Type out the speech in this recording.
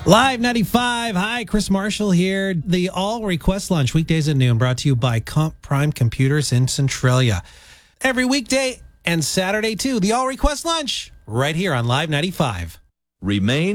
Live 95. Hi, Chris Marshall here. The All Request Lunch, weekdays at noon, brought to you by Comp Prime Computers in Centralia. Every weekday and Saturday, too. The All Request Lunch, right here on Live 95. Remain